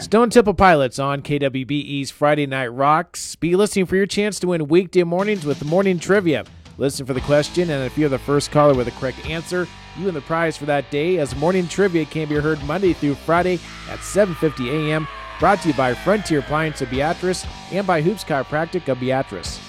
Stone Temple Pilots on KWBE's Friday Night Rocks. Be listening for your chance to win weekday mornings with Morning Trivia. Listen for the question, and if you're the first caller with a correct answer, you win the prize for that day, as Morning Trivia can be heard Monday through Friday at 7:50 a.m. Brought to you by Frontier Appliance of Beatrice and by Hoops Chiropractic of Beatrice.